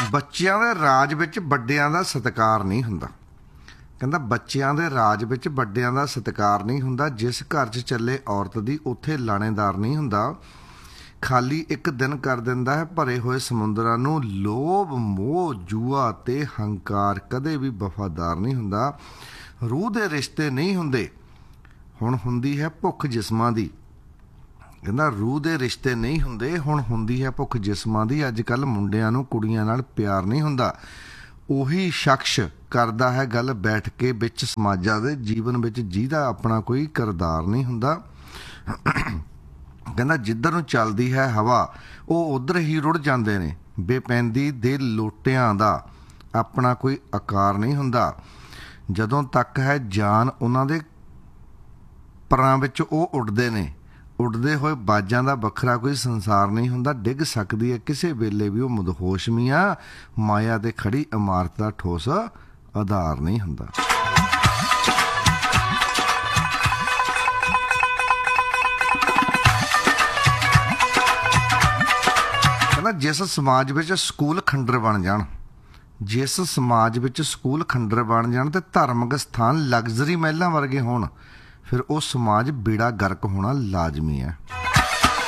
ਬੱਚਿਆਂ ਦੇ ਰਾਜ ਵਿੱਚ ਵੱਡਿਆਂ ਦਾ ਸਤਿਕਾਰ ਨਹੀਂ ਹੁੰਦਾ। ਕਹਿੰਦਾ ਬੱਚਿਆਂ ਦੇ ਰਾਜ ਵਿੱਚ ਵੱਡਿਆਂ ਦਾ ਸਤਿਕਾਰ ਨਹੀਂ ਹੁੰਦਾ। ਜਿਸ ਘਰ 'ਚ ਚੱਲੇ ਔਰਤ ਦੀ ਉੱਥੇ ਲਾਣੇਦਾਰ ਨਹੀਂ ਹੁੰਦਾ। ਖਾਲੀ ਇੱਕ ਦਿਨ ਕਰ ਦਿੰਦਾ ਹੈ ਭਰੇ ਹੋਏ ਸਮੁੰਦਰਾਂ ਨੂੰ। ਲੋਭ, ਮੋਹ, ਜੂਆ ਤੇ ਹੰਕਾਰ ਕਦੇ ਵੀ ਵਫਾਦਾਰ ਨਹੀਂ ਹੁੰਦਾ। ਰੂਹ ਦੇ ਰਿਸ਼ਤੇ ਨਹੀਂ ਹੁੰਦੇ, ਹੁਣ ਹੁੰਦੀ ਹੈ ਭੁੱਖ ਜਿਸਮਾਂ ਦੀ। ਕਹਿੰਦਾ ਰੂਹ ਦੇ ਰਿਸ਼ਤੇ ਨਹੀਂ ਹੁੰਦੇ, ਹੁਣ ਹੁੰਦੀ ਹੈ ਭੁੱਖ ਜਿਸਮਾਂ ਦੀ। ਅੱਜ ਕੱਲ੍ਹ ਮੁੰਡਿਆਂ ਨੂੰ ਕੁੜੀਆਂ ਨਾਲ ਪਿਆਰ ਨਹੀਂ ਹੁੰਦਾ। ਉਹੀ ਸ਼ਖਸ ਕਰਦਾ ਹੈ ਗੱਲ ਬੈਠ ਕੇ ਵਿੱਚ ਸਮਾਜਾਂ ਦੇ ਜੀਵਨ ਵਿੱਚ ਜਿਹਦਾ ਆਪਣਾ ਕੋਈ ਕਿਰਦਾਰ ਨਹੀਂ ਹੁੰਦਾ। ਕਹਿੰਦਾ ਜਿੱਧਰ ਨੂੰ ਚੱਲਦੀ ਹੈ ਹਵਾ ਉਹ ਉੱਧਰ ਹੀ ਰੁੜ ਜਾਂਦੇ ਨੇ। ਬੇਪੈਂਦੀ ਦੇ ਲੋਟਿਆਂ ਦਾ ਆਪਣਾ ਕੋਈ ਆਕਾਰ ਨਹੀਂ ਹੁੰਦਾ। ਜਦੋਂ ਤੱਕ ਹੈ ਜਾਨ ਉਹਨਾਂ ਦੇ ਪਰਾਂ ਵਿੱਚ ਉਹ ਉੱਡਦੇ ਨੇ। ਉੱਡਦੇ ਹੋਏ ਬਾਜਾਂ ਦਾ ਵੱਖਰਾ ਕੋਈ ਸੰਸਾਰ ਨਹੀਂ ਹੁੰਦਾ। ਡਿੱਗ ਸਕਦੀ ਹੈ ਕਿਸੇ ਵੇਲੇ ਵੀ ਉਹ ਮਦਹੋਸ਼ ਮੀਆਂ। ਮਾਇਆ ਤੇ ਖੜੀ ਇਮਾਰਤ ਦਾ ਠੋਸ ਆਧਾਰ ਨਹੀਂ ਹੁੰਦਾ। ਕਹਿੰਦਾ ਜਿਸ ਸਮਾਜ ਵਿੱਚ ਸਕੂਲ ਖੰਡਰ ਬਣ ਜਾਣ, ਜਿਸ ਸਮਾਜ ਵਿੱਚ ਸਕੂਲ ਖੰਡਰ ਬਣ ਜਾਣ ਤੇ ਧਾਰਮਿਕ ਸਥਾਨ ਲਗਜ਼ਰੀ ਮਹਿਲਾਂ ਵਰਗੇ ਹੋਣ, ਫਿਰ ਉਹ ਸਮਾਜ ਬੇੜਾ ਗਰਕ ਹੋਣਾ ਲਾਜ਼ਮੀ ਹੈ।